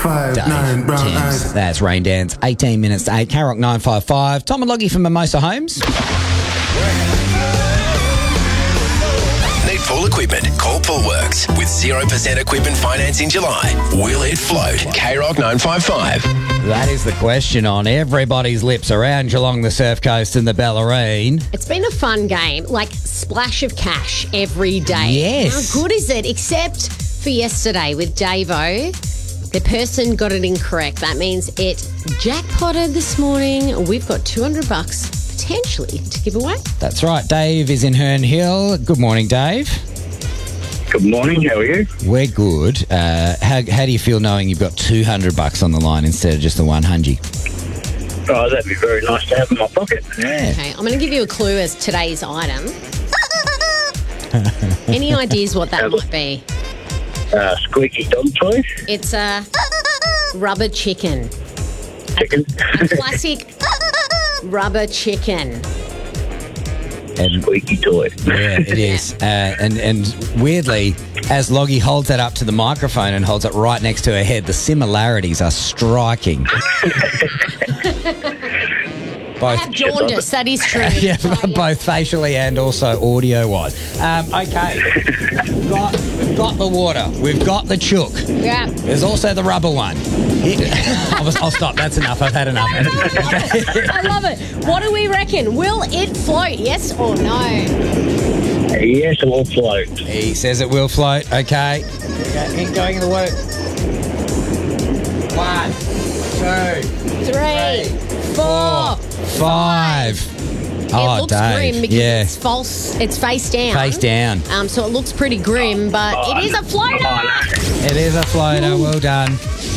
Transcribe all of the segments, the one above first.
5'9" brown eyes. That's Rain Dance. 18 minutes to 8. K-Rock 955. Tom and Loggy from Mimosa Homes. Need pool equipment? Call Poolworks. With 0% equipment finance in July. Will it float? K-Rock 955. That is the question on everybody's lips around Geelong, the Surf Coast and the Bellarine. It's been a fun game, like splash of cash every day. Yes. How good is it? Except for yesterday with Davo. The person got it incorrect. That means it jackpotted this morning. We've got $200 potentially to give away. That's right. Dave is in Herne Hill. Good morning, Dave. Good morning, how are you? We're good. How do you feel knowing you've got $200 on the line instead of just the 100? Oh, that'd be very nice to have in my pocket. Yeah. Okay, I'm going to give you a clue as today's item. Any ideas what that might be? Squeaky dog toy. It's a rubber chicken. Chicken. A classic rubber chicken. And Squeaky toy. yeah, it is. And weirdly, as Loggy holds that up to the microphone and holds it right next to her head, the similarities are striking. I have jaundice, that is true. Yeah, both facially and also audio-wise. Okay, we've got the water. We've got the chook. Yeah. There's also the rubber one. I'll stop. That's enough. I've had enough. I love it. What do we reckon? Will it float, yes or no? Yes, it will float. He says it will float. Okay. Keep going in the work. 1, 2, 3, 4, 5. It looks grim because yeah. it's false. It's face down. Face down. So it looks pretty grim, but it is a floater. It is a floater. Well done.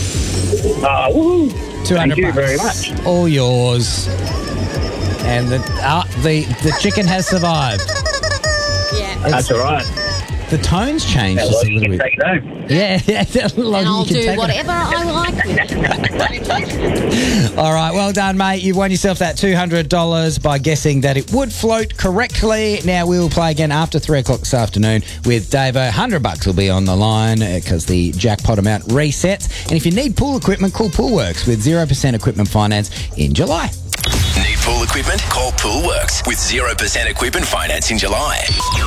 Woohoo. $200. Thank you very much. All yours. And the chicken has survived. Yeah. That's all right. The tone's changed just a You little can bit. take it home. Yeah. And I'll do whatever I like with it. All right, well done, mate. You've won yourself that $200 by guessing that it would float correctly. Now we will play again after 3 o'clock this afternoon with Davo. $100 will be on the line because the jackpot amount resets. And if you need pool equipment, call Poolworks with 0% equipment finance in July. Need pool equipment? Call Poolworks. With 0% equipment finance in July.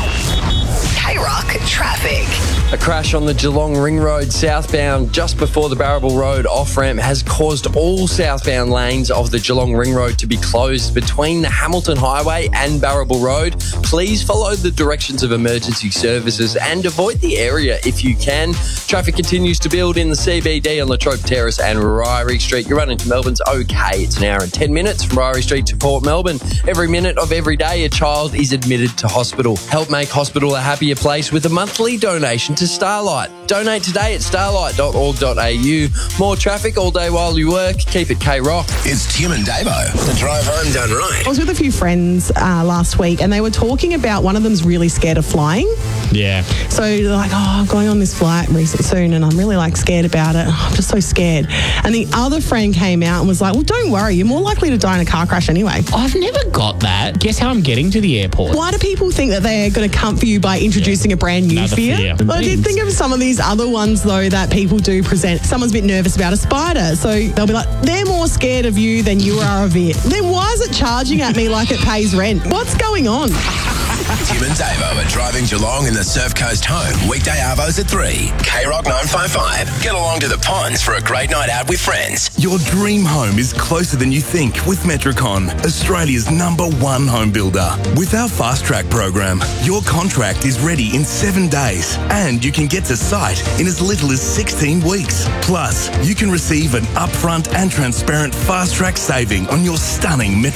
K-Rock traffic. A crash on the Geelong Ring Road southbound just before the Barrable Road off-ramp has caused all southbound lanes of the Geelong Ring Road to be closed between the Hamilton Highway and Barrable Road. Please follow the directions of emergency services and avoid the area if you can. Traffic continues to build in the CBD on Latrobe Terrace and Ryrie Street. You're running to Melbourne's okay. It's an hour and 10 minutes from Ryrie Street to Port Melbourne. Every minute of every day, a child is admitted to hospital. Help make hospital a happier place with a monthly donation to Starlight. Donate today at starlight.org.au. More traffic all day while you work. Keep it K-Rock. It's Tim and Davo. The drive home done right. I was with a few friends last week and they were talking about one of them's really scared of flying. Yeah. So they're like, I'm going on this flight soon and I'm really scared about it. I'm just so scared. And the other friend came out and was like, well, don't worry. You're more likely to die in a car crash anyway. I've never got that. Guess how I'm getting to the airport? Why do people think that they're going to comfort you by introducing a brand new Another fear. Well, I did think of some of these other ones, though, that people do present. Someone's a bit nervous about a spider. So they'll be like, they're more scared of you than you are of it. Then why is it charging at me like it pays rent? What's going on? Tim and Davo are driving Geelong in the Surf Coast home. Weekday arvos at 3. K-Rock 955. Get along to the ponds for a great night out with friends. Your dream home is closer than you think with Metricon, Australia's #1 home builder. With our Fast Track program, your contract is ready in 7 days and you can get to site in as little as 16 weeks. Plus, you can receive an upfront and transparent Fast Track saving on your stunning